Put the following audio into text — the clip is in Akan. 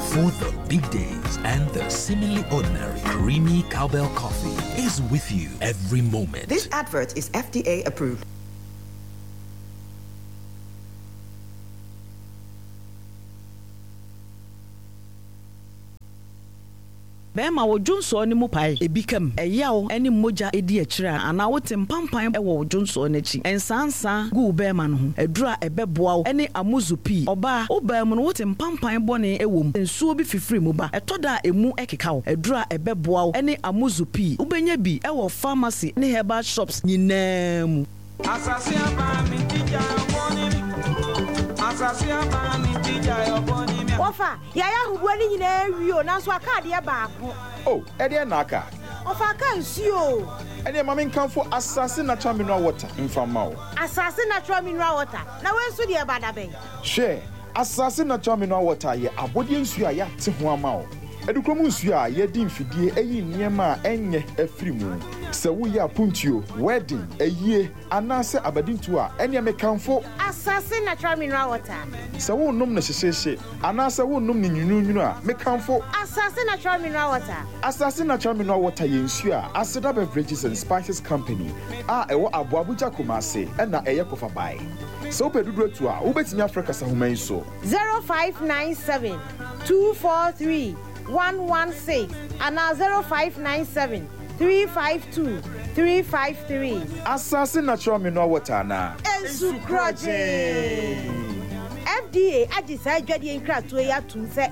For the big days and the seemingly ordinary, creamy cowbell coffee is with you every moment. This advert is FDA approved. Bema wo Junso ni mupai ebikam eyawo eni moja edi akira ana wote mpampan e wo Junso n'echi ensansa gu bema no ho edura ebeboawo eni amuzupi oba obam no wote mpampan bone ewom ensuo bi fifiri mu ba etoda emu ekekawo edura ebeboawo eni amuzupi ubenya bi e wo pharmacy ne herbal shops nyinam asase aba mi tija boni asase aba mi tija boni Ofa, yaya hubu ni nyina wi na so aka de baako. Oh, e de na aka. Ofa aka nsuo. E de mama nkanfo asase natural mineral water mfama o. Asase natural mineral water. Na wensu de bada ben. She, asase natural mineral water ye abodi nsuo a ya te ho ama o. Edukrom nsuo a ye di mfidie eyi niema a enye afiri mu. Se wo ya puntio, wedding, eyie, anase abadintu a ene mekanfo asase natural mineral water. Se wo nom na hyehye, anase wo nom ni nyunu a mekanfo asase natural mineral water. Asase natural mineral water ye nsuo a Aseda Beverages and Spices Company a ewo Abuabuja Kumase na eye kofa bai. So pedudu etu a ubetimi Africa sahuman so 0597 243 116 and 0597 352 353. Asase natural mineral water na Ensu Kroje. FDA ajisa adwade nkratoe ya tum se